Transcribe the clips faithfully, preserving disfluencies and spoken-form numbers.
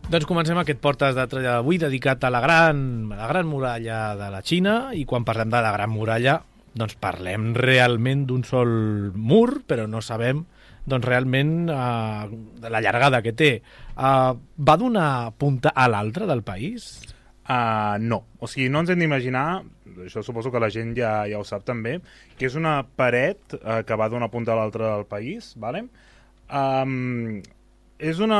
Doncs comencem aquest Portes de Troia d'avui dedicat a la gran, a la gran muralla de la Xina, i quan parlem de la gran muralla doncs parlem realment d'un sol mur, però no sabem doncs realment eh, la llargada que té. Eh, va d'una punta a l'altra del país? Uh, no, o sigui, no ens hem d'imaginar, això suposo que la gent ja, ja ho sap també, que és una paret uh, que va d'una punta a l'altra del país, vale? Um, és una...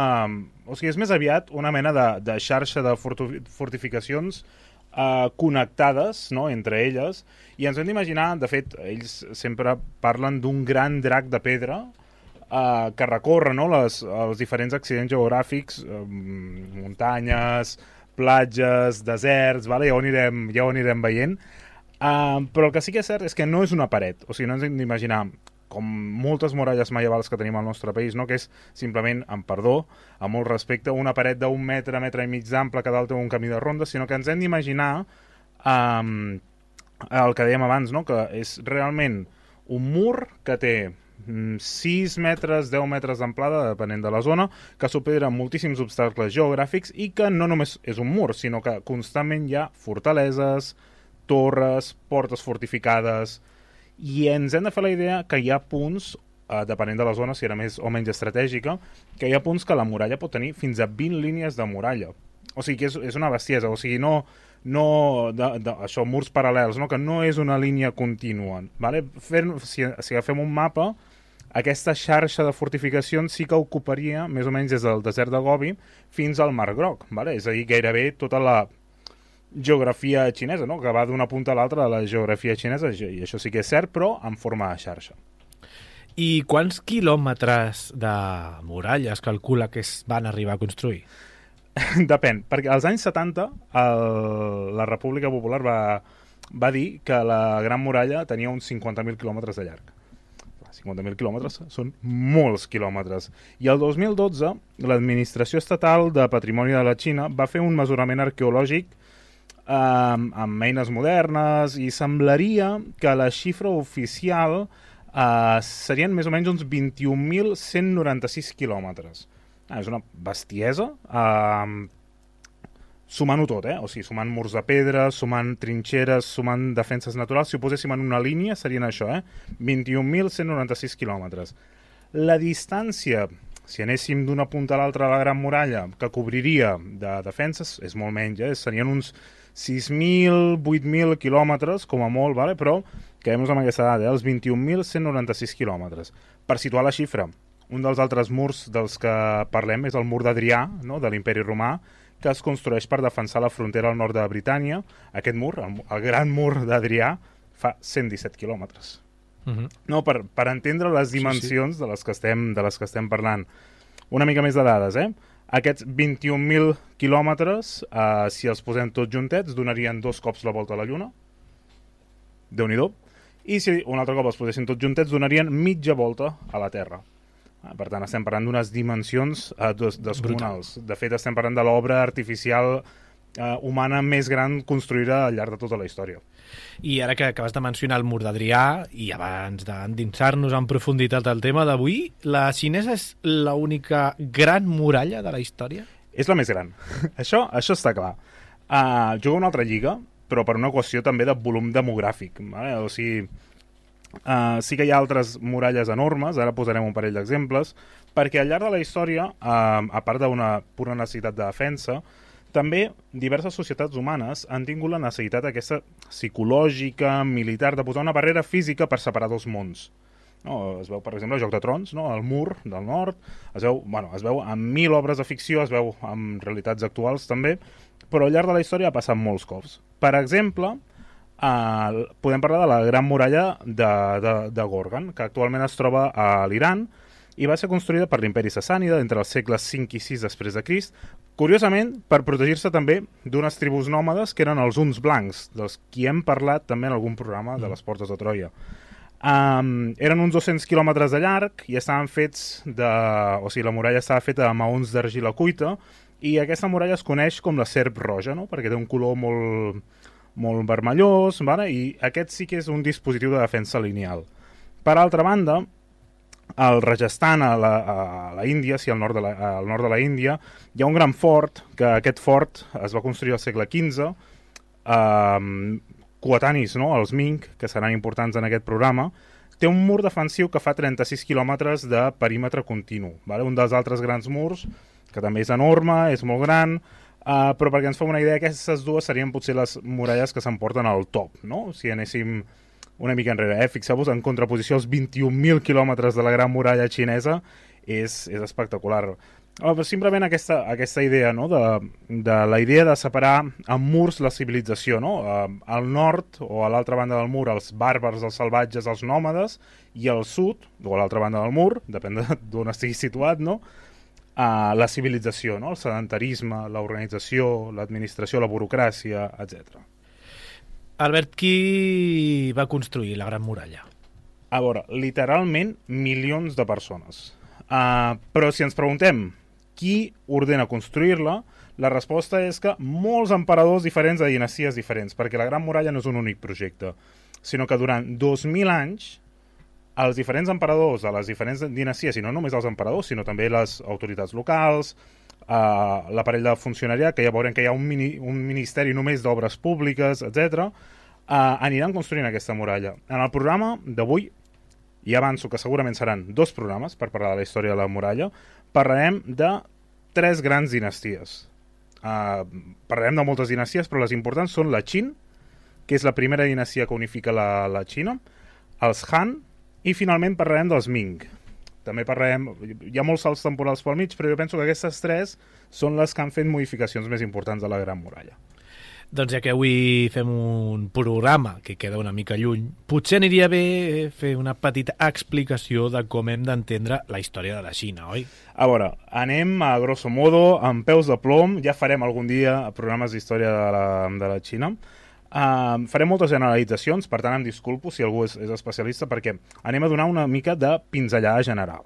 O sigui, és més aviat una mena de, de xarxa de fortificacions uh, connectades, no?, entre elles, i ens hem d'imaginar, de fet, ells sempre parlen d'un gran drac de pedra uh, que recorre, no?, les, els diferents accidents geogràfics, um, muntanyes, platges, deserts, vale? ja, ho anirem, ja ho anirem veient, uh, però el que sí que és cert és que no és una paret, o sigui, no ens hem d'imaginar com moltes muralles medievals que tenim al nostre país, no? Que és simplement, amb perdó, amb molt respecte, una paret d'un metre, metre i mig d'ample que dalt té un camí de ronda, sinó que ens hem d'imaginar um, el que dèiem abans, no? Que és realment un mur que té sis metres, deu metres d'amplada, depenent de la zona, que supera moltíssims obstacles geogràfics i que no només és un mur, sinó que constantment hi ha fortaleses, torres, portes fortificades, i ens hem de fer la idea que hi ha punts, eh, depenent de la zona, si era més o menys estratègica, que hi ha punts que la muralla pot tenir fins a vint línies de muralla. O sigui que és, és una bestiesa, o sigui, no... no de, de, això, murs paral·lels, no? Que no és una línia contínua, vale? Fer, si, si agafem un mapa, aquesta xarxa de fortificacions sí que ocuparia més o menys des del desert de Gobi fins al Mar Groc, vale? És a dir, gairebé tota la geografia xinesa, no? Que va d'una punta a l'altra de la geografia xinesa, i això sí que és cert, però en forma de xarxa. I quants quilòmetres de muralla es calcula que es van arribar a construir? Depèn, perquè als anys setanta el, la República Popular va, va dir que la Gran Muralla tenia uns cinquanta mil quilòmetres de llarg. cinquanta mil quilòmetres són molts quilòmetres. I el dos mil dotze, l'Administració Estatal de Patrimoni de la Xina va fer un mesurament arqueològic eh, amb eines modernes, i semblaria que la xifra oficial eh, serien més o menys uns vint-i-un mil cent noranta-sis quilòmetres. Ah, és una bestiesa, uh, sumant-ho tot, eh? O sigui, sumant murs de pedra, sumant trinxeres, sumant defenses naturals. Si ho poséssim en una línia, serien això, eh? vint-i-un mil cent noranta-sis quilòmetres. La distància, si anéssim d'una punta a l'altra de la Gran Muralla, que cobriria de defenses, és molt menys, eh? Serien uns sis mil, vuit mil quilòmetres, com a molt, vale? Però quedem-nos amb aquesta dada, eh? Els vint-i-un mil cent noranta-sis quilòmetres. Per situar la xifra, un dels altres murs dels que parlem és el mur d'Adrià, no?, de l'Imperi Romà, que es construeix per defensar la frontera al nord de Britània. Aquest mur, el, el gran mur d'Adrià, fa cent disset quilòmetres. Uh-huh. No, per, per entendre les dimensions sí, sí. de les que estem, de les que estem parlant. Una mica més de dades, eh? Aquests vint-i-un mil quilòmetres, eh, si els posem tots juntets, donarien dos cops la volta a la Lluna. Déu-n'hi-do. I si un altre cop els posessin tots juntets, donarien mitja volta a la Terra. Per tant, estem parlant d'unes dimensions eh, des, descomunals. De fet, estem parlant de l'obra artificial eh, humana més gran construïda al llarg de tota la història. I ara que acabes de mencionar el mur d'Adrià, i abans d'endinsar-nos en profunditat al tema d'avui, la xinesa és l'única gran muralla de la història? És la més gran. això, això està clar. Uh, juga una altra lliga, però per una qüestió també de volum demogràfic. Vale? O sigui... Uh, sí que hi ha altres muralles enormes, ara posarem un parell d'exemples, perquè al llarg de la història, uh, a part d'una pura necessitat de defensa, també diverses societats humanes han tingut la necessitat aquesta psicològica, militar, de posar una barrera física per separar dos mons. No, es veu, per exemple, el Joc de Trons, no? El mur del nord, es veu, bueno, es veu en mil obres de ficció, es veu en realitats actuals també, però al llarg de la història ha passat molts cops. Per exemple, Uh, podem parlar de la Gran Muralla de, de, de Gorgan, que actualment es troba a l'Iran i va ser construïda per l'imperi sassànida entre els segles cinc i sis després de Crist, curiosament per protegir-se també d'unes tribus nòmades que eren els Huns blancs, dels qui hem parlat també en algun programa de les Portes de Troia. Um, eren uns dos-cents quilòmetres de llarg i estaven fets de... o sigui, la muralla estava feta de maons d'argila cuita, i aquesta muralla es coneix com la serp roja, no?, perquè té un color molt... molt vermellós, vale? I aquest sí que és un dispositiu de defensa lineal. Per altra banda, al Rajasthan, a la, a la Índia, sí, al nord de la, al nord de la Índia, hi ha un gran fort, que aquest fort es va construir al segle quinze, eh, coetanis, no?, els Ming, que seran importants en aquest programa. Té un mur defensiu que fa trenta-sis quilòmetres de perímetre continu, vale? Un dels altres grans murs, que també és enorme, és molt gran, eh, però perquè ens fem una idea, aquestes dues serien potser les muralles que s'emporten al top, no? Si anéssim una mica enrere, eh? Fixeu-vos, en contraposició als vint-i-un mil quilòmetres de la Gran Muralla xinesa, és, és espectacular. Simplement aquesta, aquesta idea, no?, de, de la idea de separar amb murs la civilització, no? Al nord, o a l'altra banda del mur, els bàrbars, els salvatges, els nòmades, i al sud, o a l'altra banda del mur, depèn d'on estigui situat, no?, a la civilització, no?, el sedentarisme, l'organització, l'administració, la burocràcia, etcètera. Albert, qui va construir la Gran Muralla? A veure, literalment milions de persones. Uh, però si ens preguntem qui ordena construir-la, la resposta és que molts emperadors diferents de dinasties diferents, perquè la Gran Muralla no és un únic projecte, sinó que durant dos mil anys els diferents emperadors de les diferents dinasties, i no només els emperadors, sinó també les autoritats locals, Uh, l'aparell de funcionariat, que ja veurem que hi ha un, mini, un ministeri només d'obres públiques, etcètera, uh, aniran construint aquesta muralla. En el programa d'avui, i avanço que segurament seran dos programes per parlar de la història de la muralla, parlarem de tres grans dinasties. Uh, parlarem de moltes dinasties, però les importants són la Qin, que és la primera dinastia que unifica la, la Xina, els Han, i finalment parlarem dels Ming. També parlarem, hi ha molts salts temporals pel mig, però jo penso que aquestes tres són les que han fet modificacions més importants de la Gran Muralla. Doncs ja que avui fem un programa que queda una mica lluny, potser aniria bé fer una petita explicació de com hem d'entendre la història de la Xina, oi? A veure, anem a grosso modo, amb peus de plom, ja farem algun dia programes d'història de la, de la Xina. Uh, farem moltes generalitzacions, per tant em disculpo si algú és, és especialista, perquè anem a donar una mica de pinzellada general.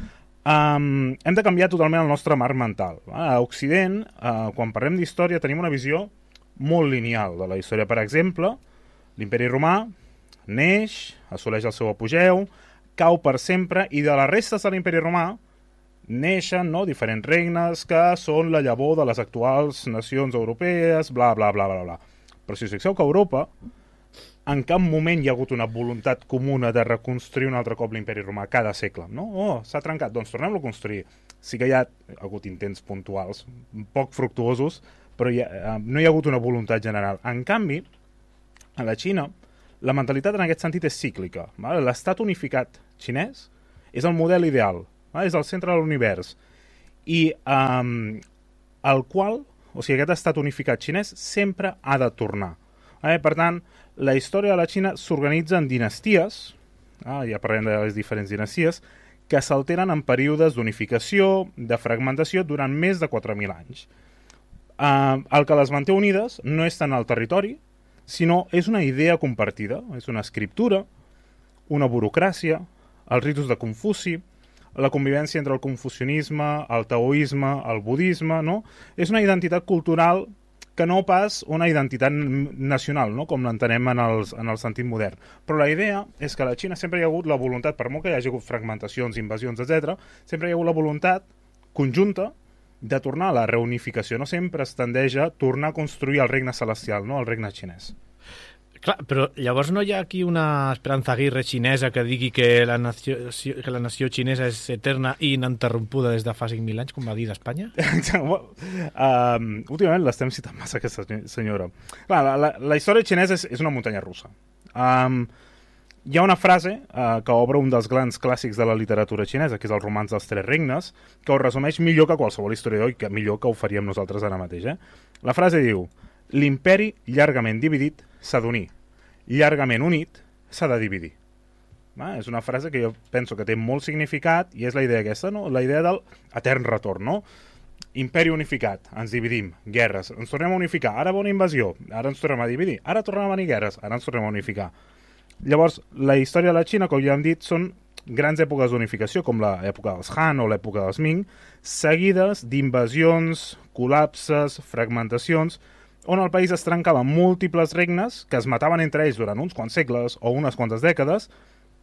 Um, hem de canviar totalment el nostre marc mental. A Occident, uh, quan parlem d'història, tenim una visió molt lineal de la història. Per exemple, l'imperi romà neix, assoleix el seu apogeu, cau per sempre, i de les restes de l'imperi romà neixen, no?, diferents regnes que són la llavor de les actuals nacions europees, bla, bla, bla, bla, bla. Però si us fixeu que a Europa en cap moment hi ha hagut una voluntat comuna de reconstruir un altre cop l'imperi romà cada segle, no? Oh, s'ha trencat, doncs tornem-lo a construir. Sí que hi ha hagut intents puntuals, poc fructuosos, però hi ha, no hi ha hagut una voluntat general. En canvi, a la Xina, la mentalitat en aquest sentit és cíclica. L'estat unificat xinès és el model ideal, és el centre de l'univers, i um, el qual... O sigui, aquest estat unificat xinès sempre ha de tornar. Eh? Per tant, la història de la Xina s'organitza en dinasties, ah, ja parlem de les diferents dinasties, que s'alteren en períodes d'unificació, de fragmentació, durant més de quatre mil anys. Eh, el que les manté unides no és tant el territori, sinó és una idea compartida, és una escriptura, una burocràcia, els ritus de Confuci, la convivència entre el confucianisme, el taoisme, el budisme, no? És una identitat cultural que no pas una identitat nacional, no?, com l'entenem en, els, en el sentit modern. Però la idea és que a la Xina sempre hi ha hagut la voluntat, per molt que hi hagi hagut fragmentacions, invasions, etcètera, sempre hi ha hagut la voluntat conjunta de tornar a la reunificació. No sempre es tendeix a tornar a construir el regne celestial, no?, el regne xinès. Clar, però llavors no hi ha aquí una Esperanza Aguirre xinesa que digui que la nació, que la nació xinesa és eterna i ininterrompuda des de fa cinc mil anys, com va dir d'Espanya? um, últimament l'estem citant massa, aquesta senyora. Clar, la, la, la història xinesa és, és una muntanya russa. Um, hi ha una frase uh, que obre un dels grans clàssics de la literatura xinesa, que és el romanç dels tres regnes, que ho resumeix millor que qualsevol historiador i que millor que ho faríem nosaltres ara mateix. Eh? La frase diu: l'imperi llargament dividit s'ha d'unir, llargament unit s'ha de dividir. Ah, és una frase que jo penso que té molt significat i és la idea aquesta, no? La idea del etern retorn, no? Imperi unificat, ens dividim, guerres, ens tornem a unificar, ara va una invasió, ara ens tornem a dividir, ara tornem a venir guerres, ara ens tornem a unificar. Llavors, la història de la Xina, com ja hem dit, són grans èpoques d'unificació, com l'època dels Han o l'època dels Ming, seguides d'invasions, col·lapses, fragmentacions, on el país es trencava en múltiples regnes que es mataven entre ells durant uns quants segles o unes quantes dècades,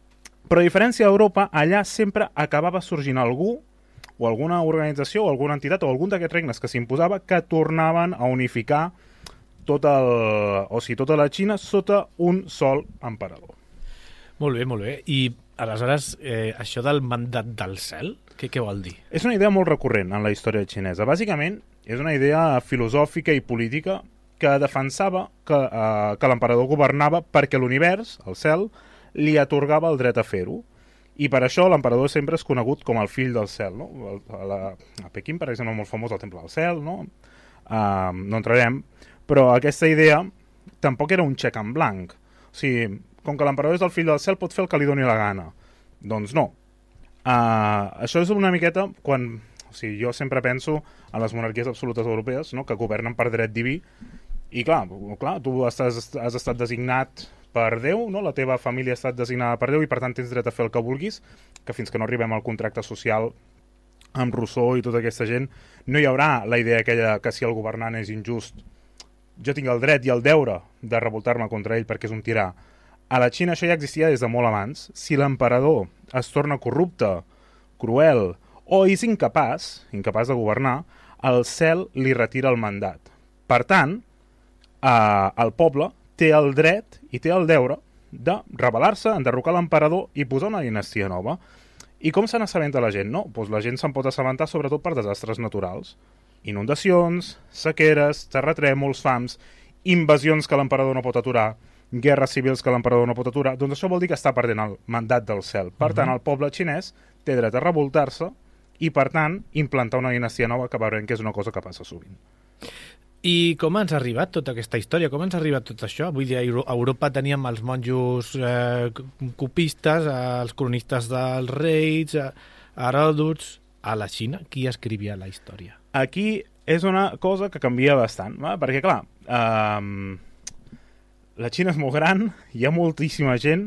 Però a diferència d'Europa, allà sempre acabava sorgint algú o alguna organització o alguna entitat o algun d'aquests regnes que s'imposava que tornaven a unificar tot el, o sigui, tota la Xina sota un sol emperador. Molt bé, molt bé. I aleshores, eh, això del mandat del cel, què, què vol dir? És una idea molt recurrent en la història xinesa. Bàsicament, és una idea filosòfica i política que defensava que, eh, que l'emperador governava perquè l'univers, el cel, li atorgava el dret a fer-ho. I per això l'emperador sempre és conegut com el fill del cel. No? A, la, a Pequín, per exemple, molt famós el Temple del Cel, no? Uh, no entrarem, però aquesta idea tampoc era un xec en blanc. O sigui, com que l'emperador és el fill del cel, pot fer el que li doni la gana. Doncs no. Uh, això és una miqueta quan... O sigui, jo sempre penso en les monarquies absolutes europees, no? Que governen per dret diví, i clar, clar tu estàs, has estat designat per Déu, no? La teva família ha estat designada per Déu i per tant tens dret a fer el que vulguis, que fins que no arribem al contracte social amb Rousseau i tota aquesta gent, no hi haurà la idea aquella que si el governant és injust, jo tinc el dret i el deure de revoltar-me contra ell perquè és un tirà. A la Xina això ja existia des de molt abans. Si l'emperador es torna corrupte, cruel o és incapaç, incapaç de governar, el cel li retira el mandat. Per tant, eh, el poble té el dret i té el deure de rebel·lar-se, enderrocar l'emperador i posar una dinastia nova. I com se n'assabenta la gent? No, doncs la gent se'n pot assabentar sobretot per desastres naturals. Inundacions, sequeres, terratrèmols, fams, invasions que l'emperador no pot aturar, guerres civils que l'emperador no pot aturar. Doncs això vol dir que està perdent el mandat del cel. Per tant, el poble xinès té dret a revoltar-se i, per tant, implantar una dinastia nova, que veurem que és una cosa que passa sovint. I com ens ha arribat tota aquesta història? Com ens ha arribat tot això? Vull dir, a Europa teníem els monjos eh, copistes, els cronistes dels reis, Heròdots. A la Xina, qui escrivia la història? Aquí és una cosa que canvia bastant, va? Perquè, clar, eh, la Xina és molt gran, hi ha moltíssima gent,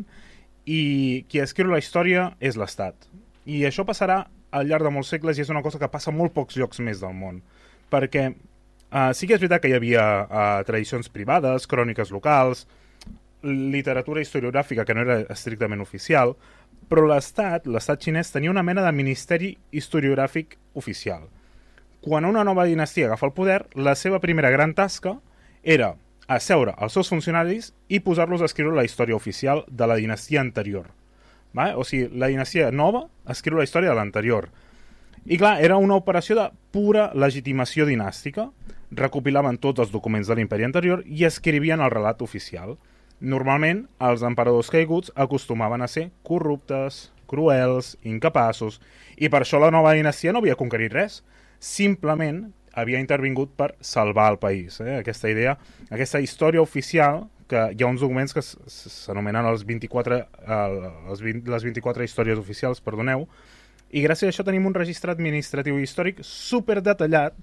i qui escriu la història és l'Estat. I això passarà al llarg de molts segles i és una cosa que passa a molt pocs llocs més del món. Perquè Uh, sí que és veritat que hi havia uh, tradicions privades, cròniques locals, literatura historiogràfica que no era estrictament oficial, però l'Estat, l'Estat xinès, tenia una mena de ministeri historiogràfic oficial. Quan una nova dinastia agafa el poder, la seva primera gran tasca era asseure els seus funcionaris i posar-los a escriure la història oficial de la dinastia anterior. Va? O sigui, la dinastia nova escriu la història de l'anterior. I clar, era una operació de pura legitimació dinàstica. Recopilaven tots els documents de l'imperi anterior i escrivien el relat oficial. Normalment, els emperadors caiguts acostumaven a ser corruptes, cruels, incapaços, i per això la nova dinastia no havia conquerit res. Simplement havia intervingut per salvar el país. Eh? Aquesta idea, aquesta història oficial, que hi ha uns documents que s'anomenen els vint-i-quatre, eh, les, vint, les vint-i-quatre històries oficials, perdoneu, i gràcies a això tenim un registre administratiu i històric superdetallat,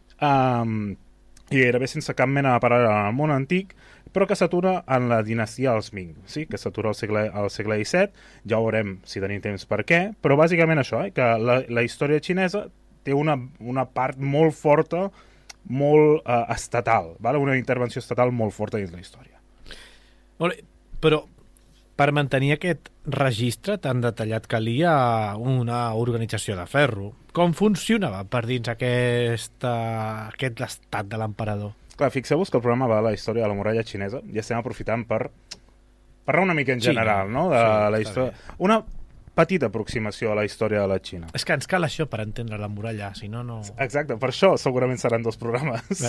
um, i gairebé sense cap mena de paral·lel en el món antic, però que s'atura en la dinastia dels Ming, sí? Que s'atura al segle, al segle disset, ja veurem si tenim temps per què, però bàsicament això, eh? Que la, la història xinesa té una, una part molt forta, molt eh, estatal, ¿vale? Una intervenció estatal molt forta dins la història. Molt bé, però per mantenir aquest registre tan detallat calia una organització de ferro. Com funcionava per dins aquesta, aquest estat de l'emperador? Clar, fixeu-vos que el programa va de la història de la muralla xinesa i estem aprofitant per parlar una mica en general, sí, no? De sí, la història. Una petita aproximació a la història de la Xina. És que ens cal això per entendre la muralla, si no, no... Exacte, per això segurament seran dos programes.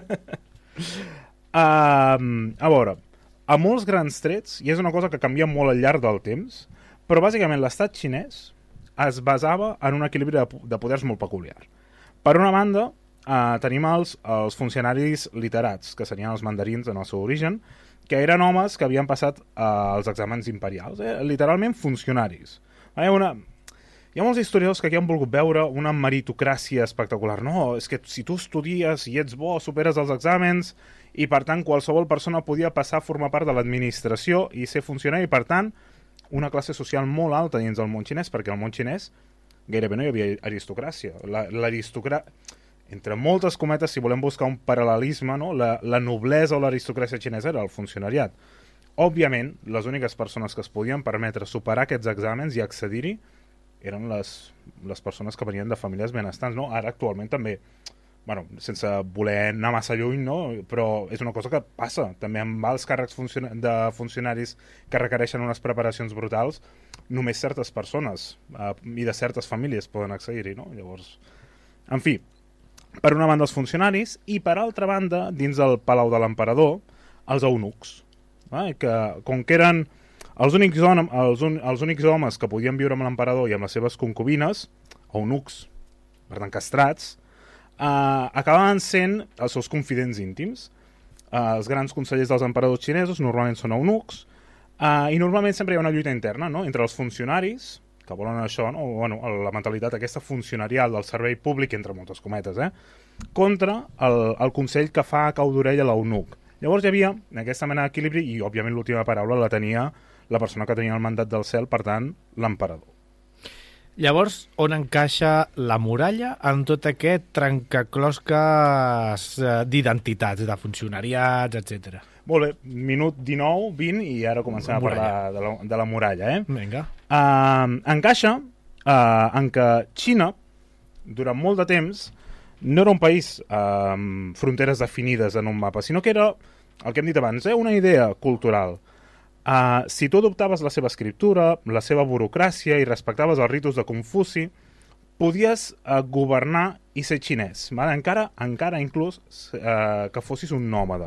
um, a veure, a molts grans trets, i és una cosa que canvia molt al llarg del temps, però bàsicament l'estat xinès es basava en un equilibri de, de poders molt peculiar. Per una banda, eh, tenim els, els funcionaris literats, que serien els mandarins en el seu origen, que eren homes que havien passat eh, els exàmens imperials, eh? Literalment funcionaris. Hi ha, una, hi ha molts historiadors que aquí han volgut veure una meritocràcia espectacular. No, és que si tu estudies i ets bo, superes els exàmens, i per tant qualsevol persona podia passar a formar part de l'administració i ser funcionari, i per tant una classe social molt alta dins del món xinès, perquè al món xinès gairebé no hi havia aristocràcia. L'aristocràcia, entre moltes cometes, si volem buscar un paral·lelisme, no? la, la noblesa o l'aristocràcia xinesa era el funcionariat. òbviament, les úniques persones que es podien permetre superar aquests exàmens i accedir-hi eren les, les persones que venien de famílies benestants, no? Ara, actualment, també, bueno, sense voler anar massa lluny, no? Però és una cosa que passa, també amb alts càrrecs funcion de funcionaris que requereixen unes preparacions brutals, només certes persones eh, i de certes famílies poden accedir-hi, no? Llavors, en fi, per una banda els funcionaris i per altra banda, dins del Palau de l'Emperador, els eunucs, eh? Que com que eren els únics, els, un, els únics homes que podien viure amb l'emperador i amb les seves concubines, eunucs, per tant castrats, eh, acabaven sent els seus confidents íntims. Eh, els grans consellers dels emperadors xinesos normalment són eunucs, Uh, i normalment sempre hi ha una lluita interna, no?, entre els funcionaris, que volen això, no? O, bueno, la mentalitat aquesta funcionarial del servei públic, entre moltes cometes, eh? contra el, el consell que fa cau d'orella l'eunuc. Llavors hi havia aquesta mena d'equilibri i, òbviament, l'última paraula la tenia la persona que tenia el mandat del cel, per tant, l'emperador. Llavors, on encaixa la muralla en tot aquest trencaclosques d'identitats, de funcionariats, etcètera? Molt bé, minut dinou, vint, i ara comencem a parlar de la, de la muralla. Eh? Vinga. Uh, encaixa uh, en que Xina, durant molt de temps, no era un país uh, amb fronteres definides en un mapa, sinó que era, el que hem dit abans, eh, una idea cultural. Uh, si tu adoptaves la seva escriptura, la seva burocràcia i respectaves els ritus de Confuci, podies uh, governar i ser xinès, vale? encara, encara inclús uh, que fossis un nòmada.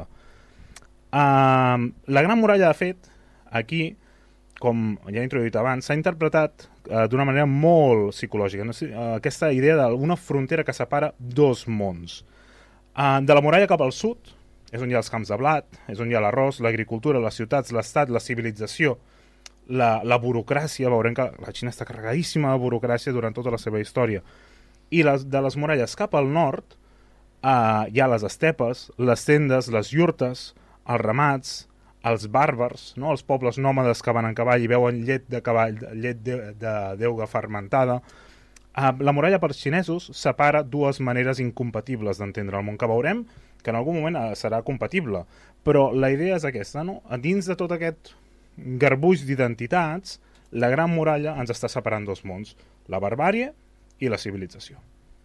Uh, la Gran Muralla, de fet, aquí, com ja he introduït abans, s'ha interpretat uh, d'una manera molt psicològica, no? uh, aquesta idea d'una frontera que separa dos mons. Uh, de la muralla cap al sud és on hi ha els camps de blat, és on hi ha l'arròs, l'agricultura, les ciutats, l'estat, la civilització, la, la burocràcia. Veurem que la Xina està carregadíssima de burocràcia durant tota la seva història. I les, de les muralles cap al nord uh, hi ha les estepes, les tendes, les iurtes, els ramats, els bàrbars, no? Els pobles nòmades que van en cavall i veuen llet de cavall, llet de, de d'euga fermentada. Uh, la muralla pels xinesos separa dues maneres incompatibles d'entendre el món, que veurem que en algun moment uh, serà compatible. Però la idea és aquesta, no? A dins de tot aquest garbuix d'identitats, la Gran Muralla ens està separant dos mons, la barbàrie i la civilització.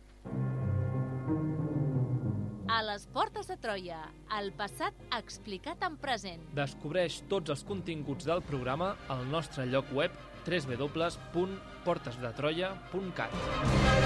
A les portes de Troia, el passat explicat en present. Descobreix tots els continguts del programa al nostre lloc web w w w punt portes de troia punt cat.